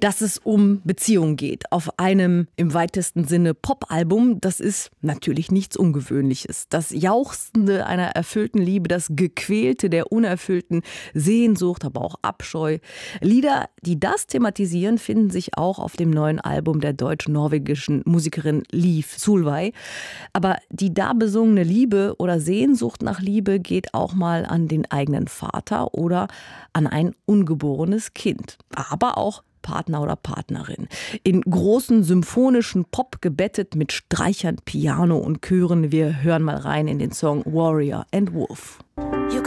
Dass es um Beziehungen geht auf einem im weitesten Sinne Popalbum, das ist natürlich nichts Ungewöhnliches. Das Jauchzende einer erfüllten Liebe, das Gequälte der unerfüllten Sehnsucht, aber auch Abscheu. Lieder, die das thematisieren, finden sich auch auf dem neuen Album der deutsch-norwegischen Musikerin Liv Solveig. Aber die da besungene Liebe oder Sehnsucht nach Liebe geht auch mal an den eigenen Vater oder an ein ungeborenes Kind. Aber auch Partner oder Partnerin. In großen symphonischen Pop gebettet mit Streichern, Piano und Chören. Wir hören mal rein in den Song Warrior and Wolf.